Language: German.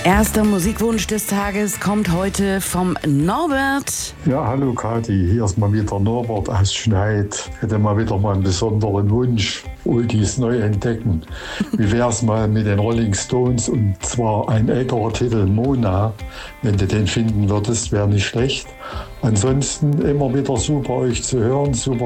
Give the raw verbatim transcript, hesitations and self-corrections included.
Erster Musikwunsch des Tages kommt heute vom Norbert. Ja, hallo Kathi, hier ist mal wieder Norbert aus Schneid. Ich hätte mal wieder mal einen besonderen Wunsch, Oldies neu entdecken. Wie wär's mal mit den Rolling Stones, und zwar ein älterer Titel, Mona. Wenn du den finden würdest, wäre nicht schlecht. Ansonsten immer wieder super, euch zu hören, super